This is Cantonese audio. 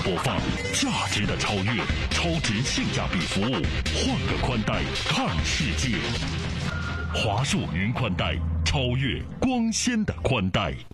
播放，价值的超越，超值性价比服务，换个宽带看世界。华硕云宽带，超越光纤的宽带。